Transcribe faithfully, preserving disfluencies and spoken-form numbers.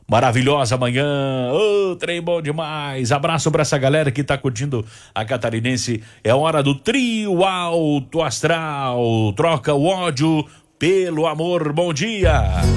Maravilhosa manhã, ô, oh, trem bom demais. Abraço pra essa galera que tá curtindo a Catarinense. É hora do trio alto astral. Troca o ódio pelo amor. Bom dia.